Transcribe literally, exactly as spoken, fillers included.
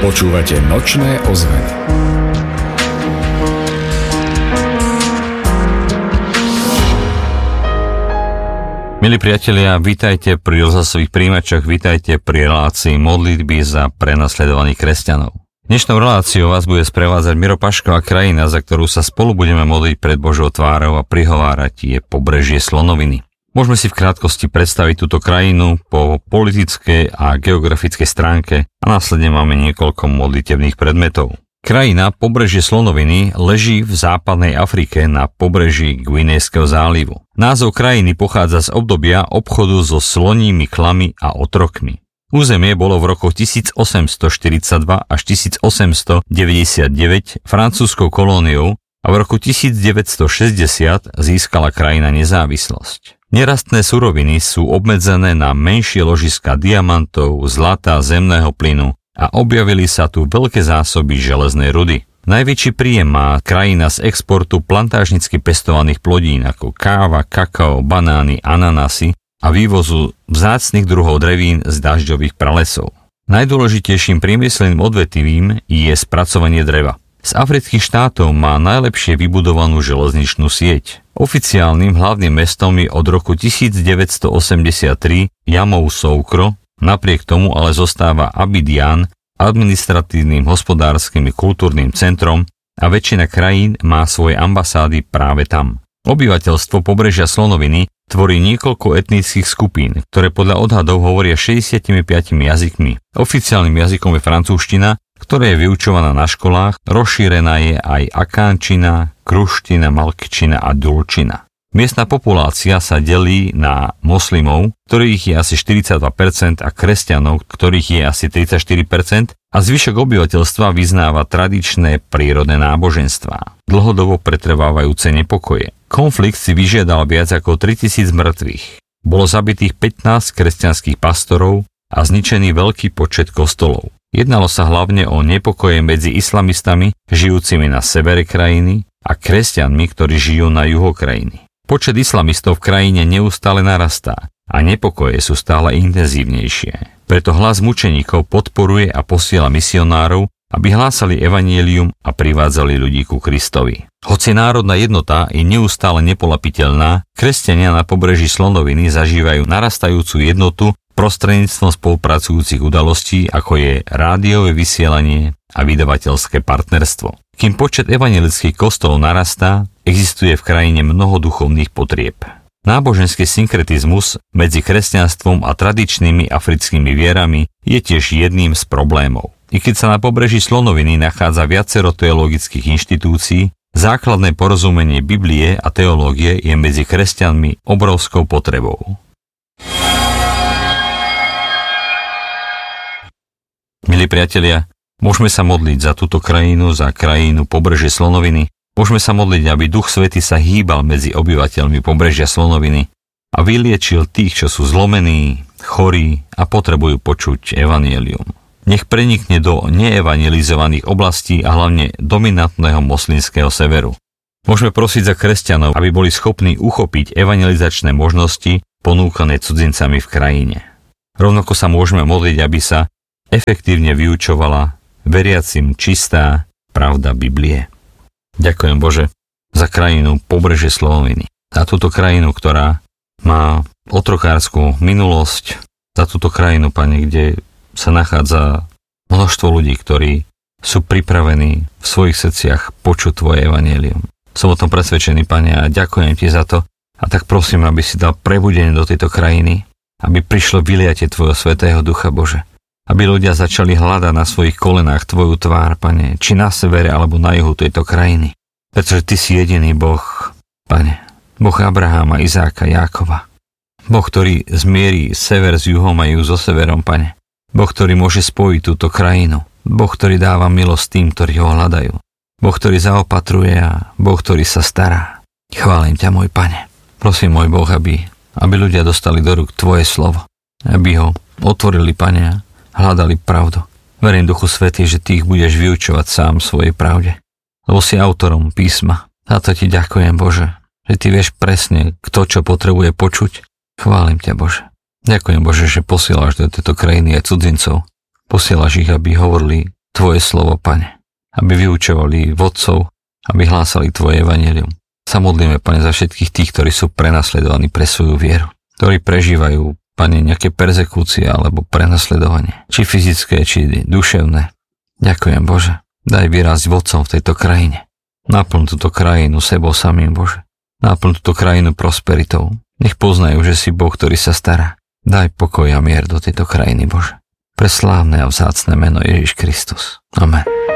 Počúvate Nočné ozveny. Milí priatelia, vítajte pri rozhlasových príjimačoch, vítajte pri relácii modlitby za prenasledovaných kresťanov. Dnešnou reláciou vás bude sprevádzať Miro Paško a krajina, za ktorú sa spolu budeme modliť pred Božou tvárou a prihovárať, je pobrežie Slonoviny. Môžeme si v krátkosti predstaviť túto krajinu po politickej a geografickej stránke a následne máme niekoľko modlitebných predmetov. Krajina pobrežie Slonoviny leží v západnej Afrike na pobreží Guinejského zálivu. Názov krajiny pochádza z obdobia obchodu so sloními klami a otrokmi. Územie bolo v rokoch tisícosemstoštyridsaťdva až tisícosemstodeväťdesiatdeväť francúzskou kolóniou a v roku tisícdeväťstošesťdesiat získala krajina nezávislosť. Nerastné suroviny sú obmedzené na menšie ložiská diamantov, zlata, zemného plynu a objavili sa tu veľké zásoby železnej rudy. Najväčší príjem má krajina z exportu plantážnicky pestovaných plodín ako káva, kakao, banány, ananasy a vývozu vzácnych druhov drevín z dažďových pralesov. Najdôležitejším priemyselným odvetvím je spracovanie dreva. Z afrických štátov má najlepšie vybudovanú železničnú sieť. Oficiálnym hlavným mestom je od roku tisícdeväťstoosemdesiattri Yamoussoukro, napriek tomu ale zostáva Abidjan administratívnym, hospodárskym a kultúrnym centrom a väčšina krajín má svoje ambasády práve tam. Obyvateľstvo pobrežia Slonoviny tvorí niekoľko etnických skupín, ktoré podľa odhadov hovoria šesťdesiatpäť jazykmi. Oficiálnym jazykom je francúzština, ktorá je vyučovaná na školách, rozšírená je aj akánčina, kruština, malkčina a dulčina. Miestna populácia sa delí na moslimov, ktorých je asi štyridsaťdva percent a kresťanov, ktorých je asi tridsaťštyri percent a zvyšok obyvateľstva vyznáva tradičné prírodné náboženstvá. Dlhodobo pretrvávajúce nepokoje. Konflikt si vyžiadal viac ako tritisíc mŕtvych. Bolo zabitých pätnásť kresťanských pastorov a zničený veľký počet kostolov. Jednalo sa hlavne o nepokoje medzi islamistami, žijúcimi na severe krajiny, a kresťanmi, ktorí žijú na juho krajiny. Počet islamistov v krajine neustále narastá a nepokoje sú stále intenzívnejšie. Preto hlas mučeníkov podporuje a posiela misionárov, aby hlásali evanjelium a privádzali ľudí ku Kristovi. Hoci národná jednota je neustále nepolapiteľná, kresťania na pobreží Slonoviny zažívajú narastajúcu jednotu prostredníctvom spolupracujúcich udalostí, ako je rádiové vysielanie a vydavateľské partnerstvo. Kým počet evanjelických kostolov narastá, existuje v krajine mnoho duchovných potrieb. Náboženský synkretizmus medzi kresťanstvom a tradičnými africkými vierami je tiež jedným z problémov. I keď sa na pobreží Slonoviny nachádza viacero teologických inštitúcií, základné porozumenie Biblie a teológie je medzi kresťanmi obrovskou potrebou. Milí priatelia, môžeme sa modliť za túto krajinu, za krajinu pobrežie Slonoviny. Môžeme sa modliť, aby Duch Svätý sa hýbal medzi obyvateľmi pobrežia Slonoviny a vyliečil tých, čo sú zlomení, chorí a potrebujú počuť evanjelium. Nech prenikne do neevangelizovaných oblastí a hlavne dominantného moslimského severu. Môžeme prosiť za kresťanov, aby boli schopní uchopiť evangelizačné možnosti ponúkané cudzincami v krajine. Rovnako sa môžeme modliť, aby sa efektívne vyučovala veriacim čistá pravda Biblie. Ďakujem Bože za krajinu pobrežie Slonoviny, za túto krajinu, ktorá má otrokárskú minulosť, za túto krajinu, Pane, kde sa nachádza množstvo ľudí, ktorí sú pripravení v svojich srdciach počuť Tvoje evanjelium. Som o tom presvedčený, Pane, a ďakujem Ti za to a tak prosím, aby si dal prebudenie do tejto krajiny, aby prišlo vyliatie Tvojho Svätého Ducha, Bože. Aby ľudia začali hľadať na svojich kolenách Tvoju tvár, Pane, či na severe alebo na juhu tejto krajiny. Pretože Ty si jediný Boh, Pane, Boh Abraháma, Izáka, Jákova. Boh, ktorý zmierí sever s juhom a juh so severom, Pane. Boh, ktorý môže spojiť túto krajinu. Boh, ktorý dáva milosť tým, ktorí ho hľadajú. Boh, ktorý zaopatruje a Boh, ktorý sa stará. Chválim ťa, môj Pane. Prosím, môj Boh, aby, aby ľudia dostali do rúk Tvoje slovo. Aby ho otvorili, Pane, hľadali pravdu. Verím, Duchu Svätý, že Ty ich budeš vyučovať sám svojej pravde. Lebo si autorom písma. Za to Ti ďakujem, Bože, že Ty vieš presne, kto čo potrebuje počuť. Chválim ťa, Bože. Ďakujem, Bože, že posielaš do tejto krajiny aj cudzincov. Posielaš ich, aby hovorili Tvoje slovo, Pane, aby vyučovali vodcov, aby hlásali Tvoje evanjelium. Sa modlíme, Pane, za všetkých tých, ktorí sú prenasledovaní pre svoju vieru, ktorí prežívajú, Pane, nejaké perzekúcie alebo prenasledovanie, či fyzické, či duševné. Ďakujem, Bože, daj vyrásť vodcom v tejto krajine. Naplň túto krajinu sebou samým, Bože. Naplň túto krajinu prosperitou. Nech poznajú, že si Boh, ktorý sa stará. Daj pokoj a mier do tejto krajiny, Bože. Pre slávne a vzácne meno Ježiš Kristus. Amen.